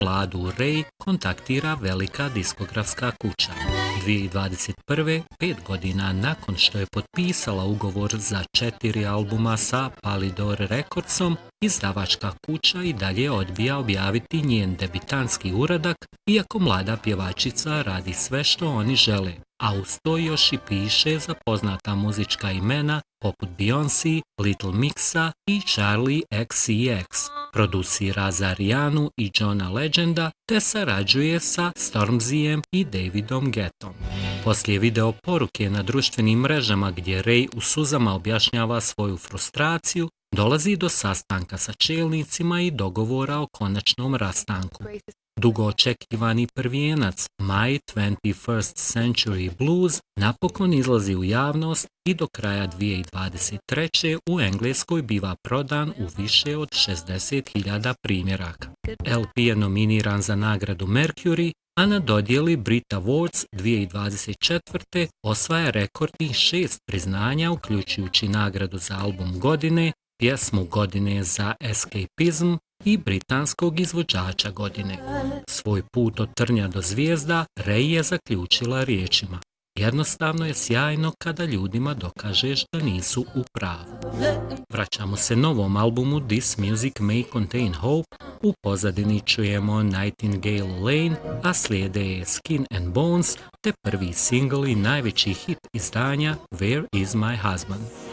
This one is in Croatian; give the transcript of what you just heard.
mladu Ray kontaktira velika diskografska kuća. 2021. 5 godina nakon što je potpisala ugovor za 4 albuma sa Polydor Recordsom, izdavačka kuća i dalje odbija objaviti njen debitanski uradak, iako mlada pjevačica radi sve što oni žele, a uz to još i piše za poznata muzička imena poput Beyoncé, Little Mixa i Charlie XCX. Producira za Rihanu i Johna Legenda te sarađuje sa Stormzyjem i Davidom Guettom. Poslije video poruke na društvenim mrežama gdje Ray u suzama objašnjava svoju frustraciju, dolazi do sastanka sa čelnicima i dogovora o konačnom rastanku. Dugo očekivani prvijenac My 21st Century Blues napokon izlazi u javnost i do kraja 2023. u Engleskoj biva prodan u više od 60.000 primjeraka. LP je nominiran za nagradu Mercury, a na dodjeli Brit Awards 2024. osvaja rekordnih 6 priznanja, uključujući nagradu za album godine, pjesmu godine za Escapism i britanskog izvođača godine. Svoj put od trnja do zvijezda Ray je zaključila riječima: jednostavno je sjajno kada ljudima dokažeš da nisu u pravu. Vraćamo se novom albumu This Music May Contain Hope, u pozadini čujemo Nightingale Lane, a slijede je Skin and Bones te prvi singl i najveći hit izdanja Where is my husband.